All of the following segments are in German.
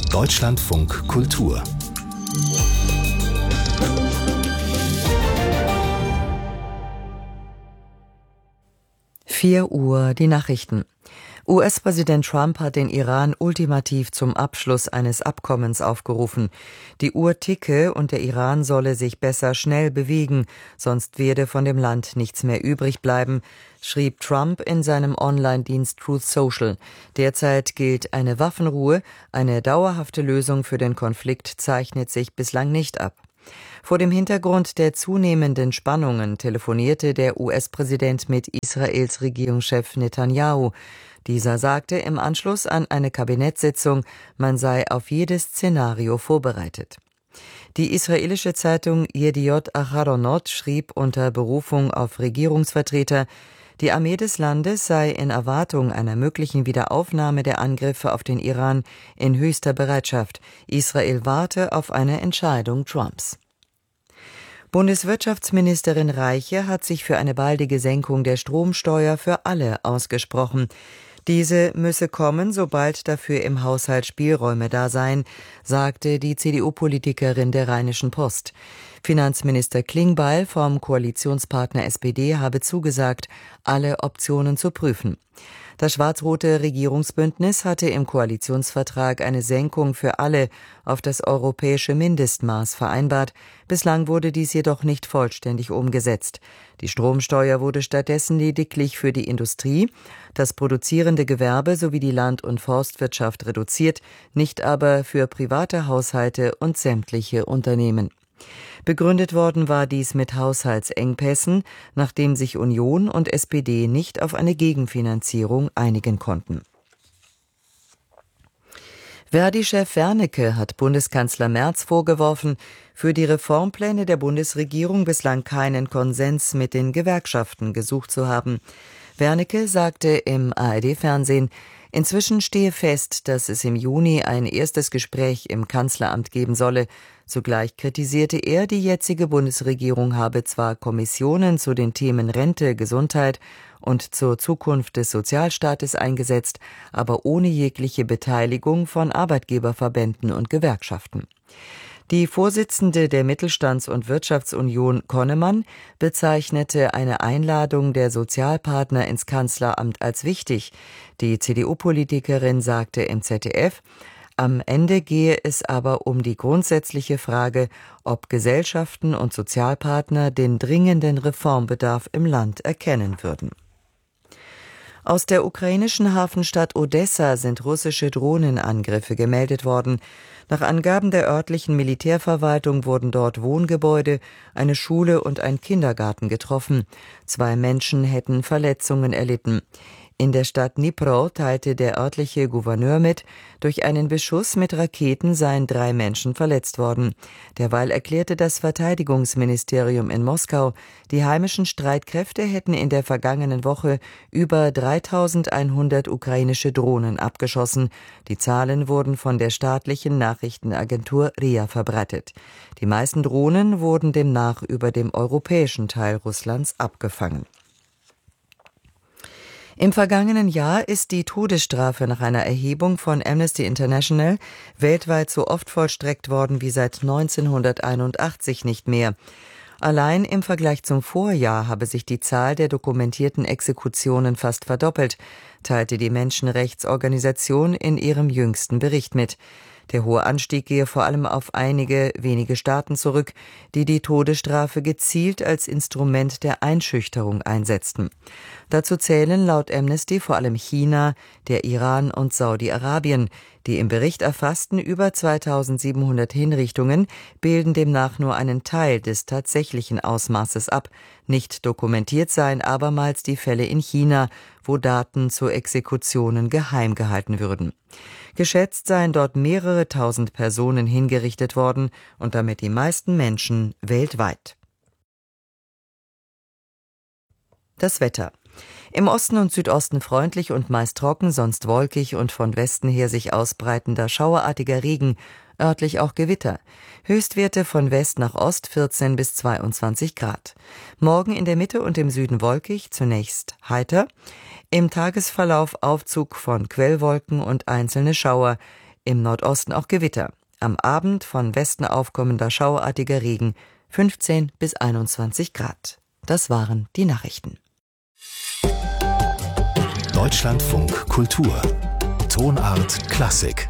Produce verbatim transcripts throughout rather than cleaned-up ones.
Deutschlandfunk Kultur. vier Uhr, die Nachrichten. U S-Präsident Trump hat den Iran ultimativ zum Abschluss eines Abkommens aufgerufen. Die Uhr ticke und der Iran solle sich besser schnell bewegen, sonst werde von dem Land nichts mehr übrig bleiben, schrieb Trump in seinem Online-Dienst Truth Social. Derzeit gilt eine Waffenruhe, eine dauerhafte Lösung für den Konflikt zeichnet sich bislang nicht ab. Vor dem Hintergrund der zunehmenden Spannungen telefonierte der U S-Präsident mit Israels Regierungschef Netanyahu. Dieser sagte im Anschluss an eine Kabinettssitzung, man sei auf jedes Szenario vorbereitet. Die israelische Zeitung Yediot Aharonot schrieb unter Berufung auf Regierungsvertreter, die Armee des Landes sei in Erwartung einer möglichen Wiederaufnahme der Angriffe auf den Iran in höchster Bereitschaft. Israel warte auf eine Entscheidung Trumps. Bundeswirtschaftsministerin Reiche hat sich für eine baldige Senkung der Stromsteuer für alle ausgesprochen. Diese müsse kommen, sobald dafür im Haushalt Spielräume da seien, sagte die C D U-Politikerin der Rheinischen Post. Finanzminister Klingbeil vom Koalitionspartner S P D habe zugesagt, alle Optionen zu prüfen. Das schwarz-rote Regierungsbündnis hatte im Koalitionsvertrag eine Senkung für alle auf das europäische Mindestmaß vereinbart. Bislang wurde dies jedoch nicht vollständig umgesetzt. Die Stromsteuer wurde stattdessen lediglich für die Industrie, das produzierende Gewerbe sowie die Land- und Forstwirtschaft reduziert, nicht aber für private Haushalte und sämtliche Unternehmen. Begründet worden war dies mit Haushaltsengpässen, nachdem sich Union und S P D nicht auf eine Gegenfinanzierung einigen konnten. Verdi-Chef Wernicke hat Bundeskanzler Merz vorgeworfen, für die Reformpläne der Bundesregierung bislang keinen Konsens mit den Gewerkschaften gesucht zu haben. Wernicke sagte im A R D-Fernsehen, inzwischen stehe fest, dass es im Juni ein erstes Gespräch im Kanzleramt geben solle. Zugleich kritisierte er, die jetzige Bundesregierung habe zwar Kommissionen zu den Themen Rente, Gesundheit und zur Zukunft des Sozialstaates eingesetzt, aber ohne jegliche Beteiligung von Arbeitgeberverbänden und Gewerkschaften. Die Vorsitzende der Mittelstands- und Wirtschaftsunion Konnemann bezeichnete eine Einladung der Sozialpartner ins Kanzleramt als wichtig. Die C D U-Politikerin sagte im Z D F, am Ende gehe es aber um die grundsätzliche Frage, ob Gesellschaften und Sozialpartner den dringenden Reformbedarf im Land erkennen würden. Aus der ukrainischen Hafenstadt Odessa sind russische Drohnenangriffe gemeldet worden. Nach Angaben der örtlichen Militärverwaltung wurden dort Wohngebäude, eine Schule und ein Kindergarten getroffen. Zwei Menschen hätten Verletzungen erlitten. In der Stadt Dnipro teilte der örtliche Gouverneur mit, durch einen Beschuss mit Raketen seien drei Menschen verletzt worden. Derweil erklärte das Verteidigungsministerium in Moskau, die heimischen Streitkräfte hätten in der vergangenen Woche über dreitausendeinhundert ukrainische Drohnen abgeschossen. Die Zahlen wurden von der staatlichen Nachrichtenagentur R I A verbreitet. Die meisten Drohnen wurden demnach über dem europäischen Teil Russlands abgefangen. Im vergangenen Jahr ist die Todesstrafe nach einer Erhebung von Amnesty International weltweit so oft vollstreckt worden wie seit neunzehnhunderteinundachtzig nicht mehr. Allein im Vergleich zum Vorjahr habe sich die Zahl der dokumentierten Exekutionen fast verdoppelt, teilte die Menschenrechtsorganisation in ihrem jüngsten Bericht mit. Der hohe Anstieg gehe vor allem auf einige wenige Staaten zurück, die die Todesstrafe gezielt als Instrument der Einschüchterung einsetzten. Dazu zählen laut Amnesty vor allem China, der Iran und Saudi-Arabien. Die im Bericht erfassten über zweitausendsiebenhundert Hinrichtungen bilden demnach nur einen Teil des tatsächlichen Ausmaßes ab. Nicht dokumentiert seien abermals die Fälle in China, wo Daten zu Exekutionen geheim gehalten würden. Geschätzt seien dort mehrere tausend Personen hingerichtet worden und damit die meisten Menschen weltweit. Das Wetter. Im Osten und Südosten freundlich und meist trocken, sonst wolkig und von Westen her sich ausbreitender schauerartiger Regen, örtlich auch Gewitter. Höchstwerte von West nach Ost vierzehn bis zweiundzwanzig Grad. Morgen in der Mitte und im Süden wolkig, zunächst heiter. Im Tagesverlauf Aufzug von Quellwolken und einzelne Schauer. im Nordosten auch Gewitter. Am Abend von Westen aufkommender schauerartiger Regen, fünfzehn bis einundzwanzig Grad. Das waren die Nachrichten. Deutschlandfunk Kultur. Tonart Klassik.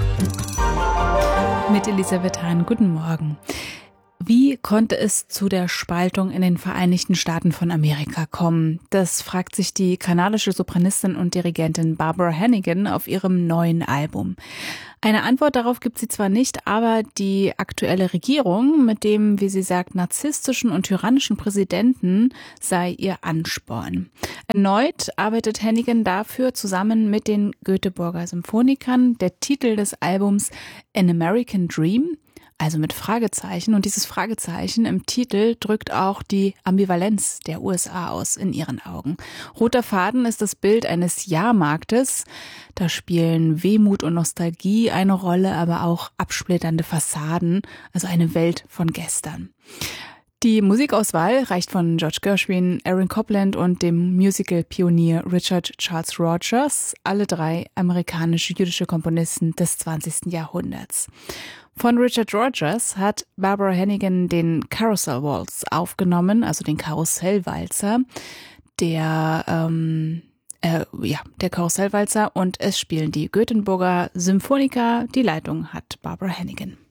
Mit Elisabeth Hahn, guten Morgen. Wie konnte es zu der Spaltung in den Vereinigten Staaten von Amerika kommen? Das fragt sich die kanadische Sopranistin und Dirigentin Barbara Hannigan auf ihrem neuen Album. Eine Antwort darauf gibt sie zwar nicht, aber die aktuelle Regierung mit dem, wie sie sagt, narzisstischen und tyrannischen Präsidenten sei ihr Ansporn. Erneut arbeitet Hannigan dafür zusammen mit den Göteborger Symphonikern. Der Titel des Albums An American Dream, also mit Fragezeichen. Und dieses Fragezeichen im Titel drückt auch die Ambivalenz der U S A aus in ihren Augen. Roter Faden ist das Bild eines Jahrmarktes. Da spielen Wehmut und Nostalgie eine Rolle, aber auch absplitternde Fassaden, also eine Welt von gestern. Die Musikauswahl reicht von George Gershwin, Aaron Copland und dem Musical-Pionier Richard Charles Rogers, alle drei amerikanische jüdische Komponisten des zwanzigsten Jahrhunderts. Von Richard Rogers hat Barbara Hannigan den Carousel Waltz aufgenommen, also den Karussellwalzer, der ähm, äh, ja der Karussellwalzer, und es spielen die Göteborger Symphoniker. Die Leitung hat Barbara Hannigan.